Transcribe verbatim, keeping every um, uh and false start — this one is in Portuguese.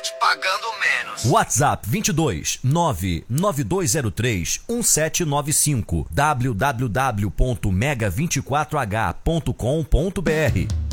internet pagando menos. WhatsApp vinte e dois nove nove dois zero três um sete nove cinco w w w ponto mega vinte e quatro h ponto com ponto b r.